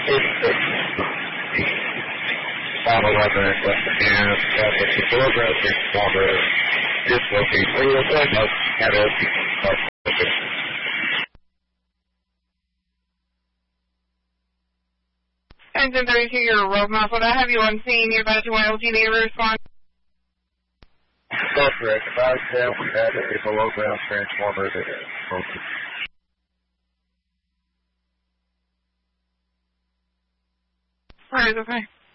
511 and the below ground transformer dislocate. We will send us at a Engine 32, you're road muffled. I have you on scene. You're about to want LTD to respond. That's correct. 510, we had a below ground transformer that is broken. Alright, okay.